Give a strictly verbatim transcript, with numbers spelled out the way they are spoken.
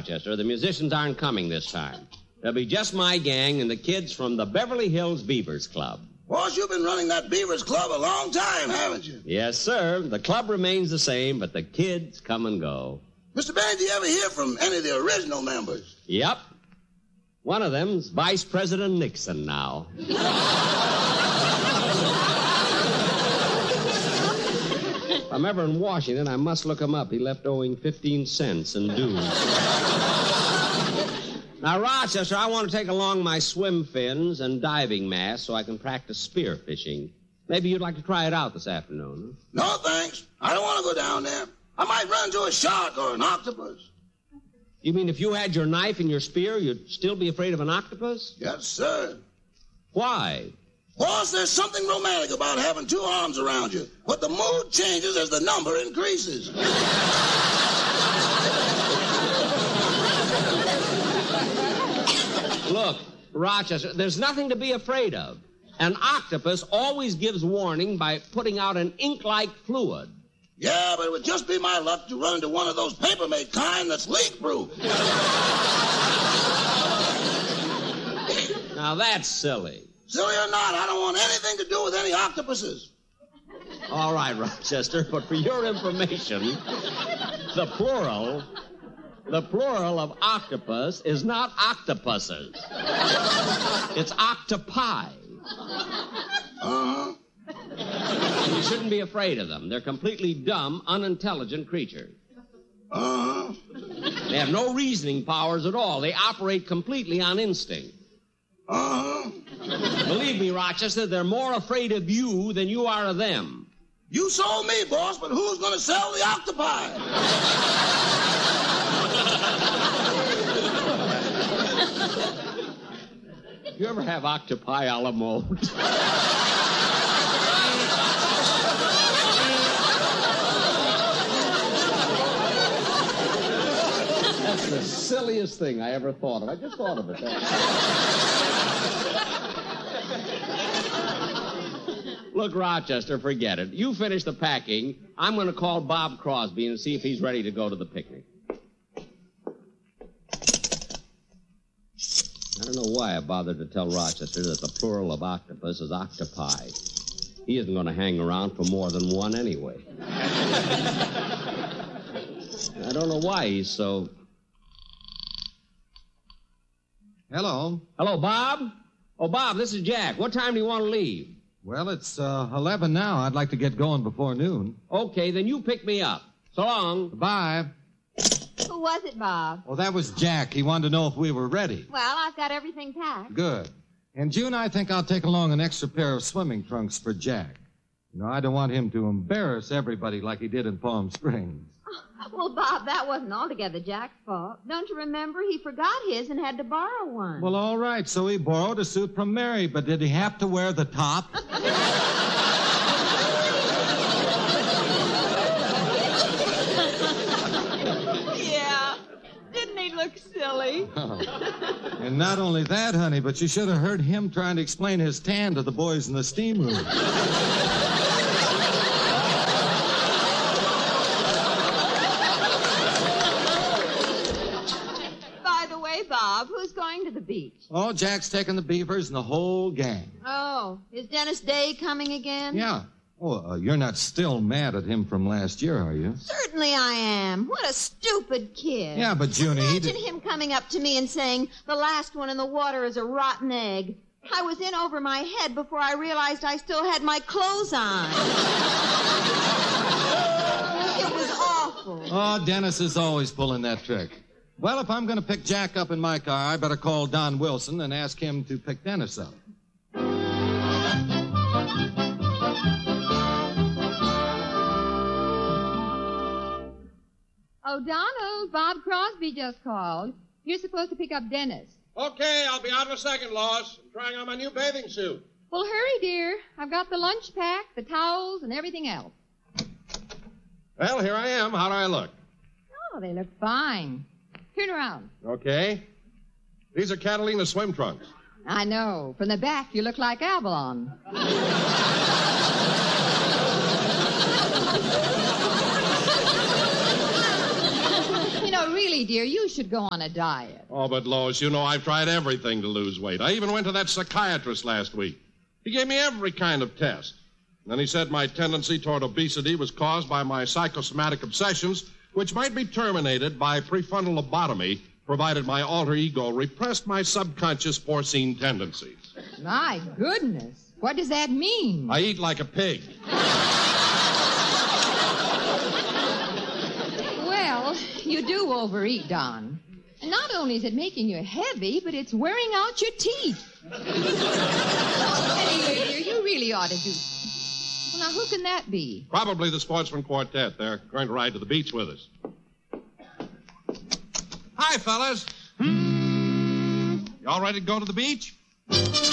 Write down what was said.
Rochester. The musicians aren't coming this time. There'll be just my gang and the kids from the Beverly Hills Beavers Club. Boss, you've been running that Beavers Club a long time, haven't you? Yes, sir. The club remains the same, but the kids come and go. Mister Baines, do you ever hear from any of the original members? Yep. One of them's Vice President Nixon now. If I'm ever in Washington, I must look him up. He left owing fifteen cents in dues. Now, Rochester, I want to take along my swim fins and diving mask so I can practice spear fishing. Maybe you'd like to try it out this afternoon. Huh? No, thanks. I don't want to go down there. I might run into a shark or an octopus. You mean if you had your knife and your spear, you'd still be afraid of an octopus? Yes, sir. Why? Boss, there's something romantic about having two arms around you, but the mood changes as the number increases. Look, Rochester, there's nothing to be afraid of. An octopus always gives warning by putting out an ink-like fluid. Yeah, but it would just be my luck to run into one of those Papermate kind that's leak-proof. Now, that's silly. Silly or not, I don't want anything to do with any octopuses. All right, Rochester, but for your information, the plural... The plural of octopus is not octopuses. It's octopi. Uh-huh. You shouldn't be afraid of them. They're completely dumb, unintelligent creatures. Uh-huh. They have no reasoning powers at all. They operate completely on instinct. Uh-huh. Believe me, Rochester, they're more afraid of you than you are of them. You sold me, boss, but who's going to sell the octopi? You ever have octopi a la mode? That's the silliest thing I ever thought of. I just thought of it. Look, Rochester, forget it. You finish the packing. I'm going to call Bob Crosby and see if he's ready to go to the picnic. I don't know why I bothered to tell Rochester that the plural of octopus is octopi. He isn't going to hang around for more than one anyway. I don't know why he's so... Hello. Hello, Bob? Oh, Bob, this is Jack. What time do you want to leave? Well, it's uh, eleven now. I'd like to get going before noon. Okay, then you pick me up. So long. Bye. Who was it, Bob? Oh, that was Jack. He wanted to know if we were ready. Well, I've got everything packed. Good. And June, I think I'll take along an extra pair of swimming trunks for Jack. You know, I don't want him to embarrass everybody like he did in Palm Springs. Well, Bob, that wasn't altogether Jack's fault. Don't you remember? He forgot his and had to borrow one. Well, all right. So he borrowed a suit from Mary, but did he have to wear the top? Yeah. Didn't he look silly? Oh. And not only that, honey, but you should have heard him trying to explain his tan to the boys in the steam room. Bob, who's going to the beach? Oh, Jack's taking the Beavers and the whole gang. Oh, is Dennis Day coming again? Yeah. Oh, uh, you're not still mad at him from last year, are you? Certainly I am. What a stupid kid. Yeah, but Junie, he Imagine did... him coming up to me and saying, the last one in the water is a rotten egg. I was in over my head before I realized I still had my clothes on. It was awful. Oh, Dennis is always pulling that trick. Well, if I'm going to pick Jack up in my car, I better call Don Wilson and ask him to pick Dennis up. Oh, Donald, Bob Crosby just called. You're supposed to pick up Dennis. Okay, I'll be out in a second, Lois. I'm trying on my new bathing suit. Well, hurry, dear. I've got the lunch pack, the towels, and everything else. Well, here I am. How do I look? Oh, they look fine. Turn around. Okay. These are Catalina swim trunks. I know. From the back, you look like Avalon. You know, really, really, dear, you should go on a diet. Oh, but Lois, you know I've tried everything to lose weight. I even went to that psychiatrist last week. He gave me every kind of test. And then he said my tendency toward obesity was caused by my psychosomatic obsessions, which might be terminated by prefrontal lobotomy, provided my alter ego repressed my subconscious foreseen tendencies. My goodness. What does that mean? I eat like a pig. Well, you do overeat, Don. Not only is it making you heavy, but it's wearing out your teeth. Anyway, dear, you really ought to do... Well, now, who can that be? Probably the Sportsman Quartet. They're going to ride to the beach with us. Hi, fellas. You all ready to go to the beach?